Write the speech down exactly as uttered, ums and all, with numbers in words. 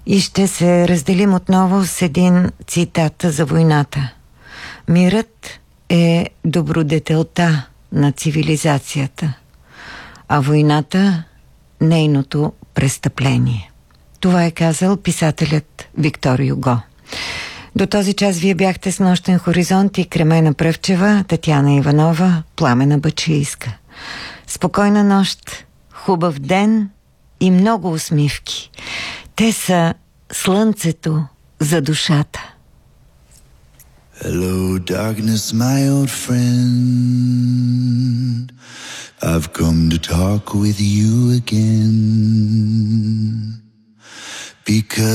И ще се разделим отново с един цитат за войната. Мирът е добродетелта на цивилизацията, а войната – нейното престъпление. Това е казал писателят Виктор Юго. До този час вие бяхте с Нощен хоризонт и Кремена Пръвчева, Татяна Иванова, Пламена Бачийска. Спокойна нощ, хубав ден и много усмивки. Те са слънцето за душата. Hello, darkness, my old friend. I've come to talk with you again. Because